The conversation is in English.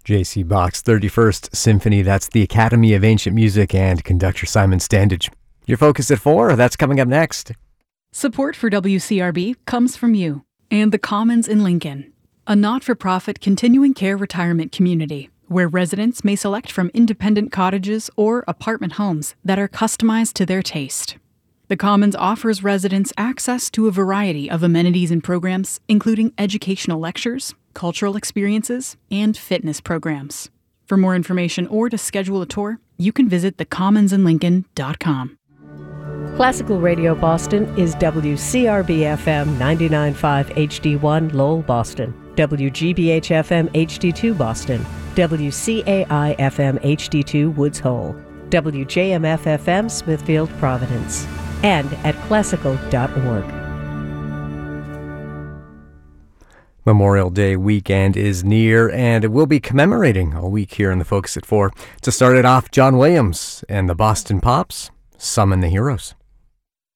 J.C. Bach's 31st Symphony, that's the Academy of Ancient Music, and conductor Simon Standage. Your Focus at 4, that's coming up next. Support for WCRB comes from you and the Commons in Lincoln, a not-for-profit continuing care retirement community where residents may select from independent cottages or apartment homes that are customized to their taste. The Commons offers residents access to a variety of amenities and programs, including educational lectures, cultural experiences, and fitness programs. For more information or to schedule a tour, you can visit thecommonsinlincoln.com. Classical Radio Boston is WCRB-FM 99.5 HD1 Lowell, Boston, WGBH-FM HD2 Boston, WCAI-FM HD2 Woods Hole, WJMF-FM Smithfield, Providence, and at classical.org. Memorial Day weekend is near, and we'll be commemorating a week here in the Focus at 4. To start it off, John Williams and the Boston Pops, Summon the Heroes.